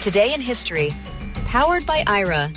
Today in History, powered by Aira.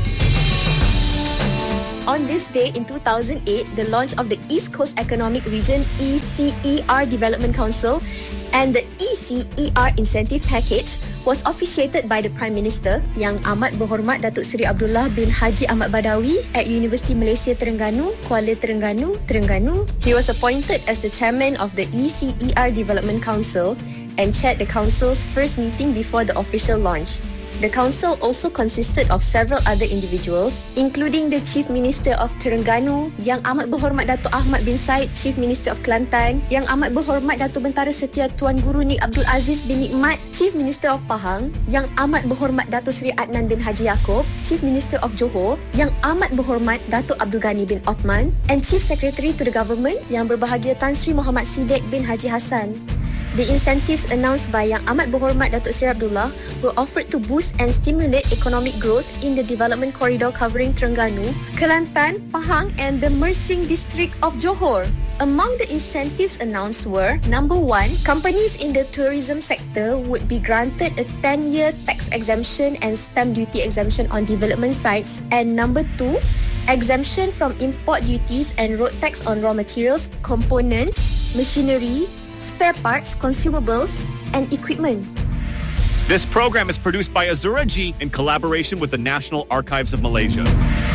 On this day in 2008, the launch of the East Coast Economic Region ECER Development Council and the ECER Incentive Package was officiated by the Prime Minister Yang Amat Berhormat Datuk Seri Abdullah bin Haji Ahmad Badawi at Universiti Malaysia Terengganu, Kuala Terengganu, Terengganu. He was appointed as the chairman of the ECER Development Council and chaired the council's first meeting before the official launch. The council also consisted of several other individuals, including the Chief Minister of Terengganu, Yang Amat Berhormat Datuk Ahmad bin Said, Chief Minister of Kelantan, Yang Amat Berhormat Datuk Bentara Setia Tuan Guru Nik Abdul Aziz bin Nikmat, Chief Minister of Pahang, Yang Amat Berhormat Datuk Seri Adnan bin Haji Yaakob, Chief Minister of Johor, Yang Amat Berhormat Datuk Abdul Ghani bin Othman, and Chief Secretary to the Government, Yang Berbahagia Tan Sri Muhammad Sidek bin Haji Hassan. The incentives announced by Yang Amat Berhormat Datuk Seri Abdullah were offered to boost and stimulate economic growth in the development corridor covering Terengganu, Kelantan, Pahang and the Mersing district of Johor. Among the incentives announced were: number 1, companies in the tourism sector would be granted a 10-year tax exemption and stamp duty exemption on development sites, and number 2, exemption from import duties and road tax on raw materials, components, machinery, spare parts, consumables, and equipment. This program is produced by Azura G in collaboration with the National Archives of Malaysia.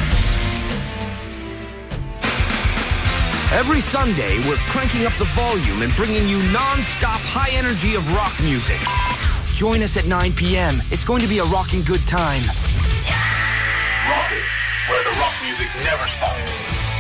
Every Sunday, we're cranking up the volume and bringing you non-stop high energy of rock music. Join us at 9 p.m. It's going to be a rocking good time. Rock it, where the rock music never stops.